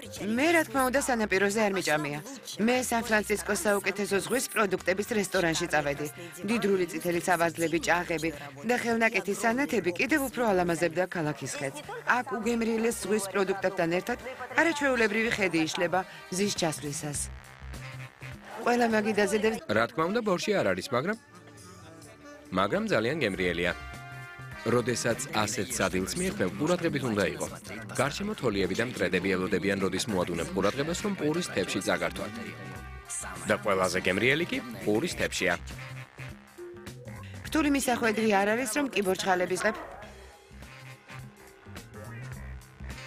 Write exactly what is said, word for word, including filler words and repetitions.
მე რა თქმა უნდა სანაპიროზე არ მიჭამია. მე სან-ფრანცისკოს საუკეთესო ზღვის პროდუქტების რესტორანში წავედი. დიდრული წითელი სავაზლები, ჭაღები და ხელნაკეთი სანათები კიდევ უფრო ალამაზებდა ქალაქის ხედს. აქ უგემრიელეს ზღვის პროდუქტებთან ერთად არაჩვეულებრივი ხედი იშლება მზის ჩასვლისას. ყველა მაგიდაზე და რა თქმა უნდა ბორში არ არის, მაგრამ მაგრამ ძალიან გემრიელია. როდესაც ასეთ სადილს მიიღებ, ყურადღებით უნდა იყო. გარშემო თოლიები და მტრედები ელოდებიან, როდის მოადუნებ ყურადღებას, რომ პურის თეფში წაგართვათ. და ყველაზე გემრიელი კი პურის თეფშია. რთული მისახვედრი არ არის, რომ კიბორჩხალების ღებ